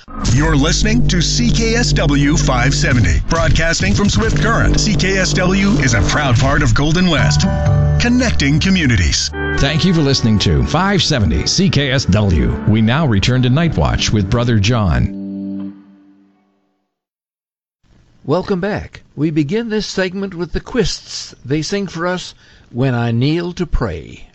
You're listening to CKSW 570, broadcasting from Swift Current. CKSW is a proud part of Golden West, connecting communities. Thank you for listening to 570 CKSW. We now return to Night Watch with Brother John. Welcome back. We begin this segment with the Quists. They sing for us, When I Kneel to Pray.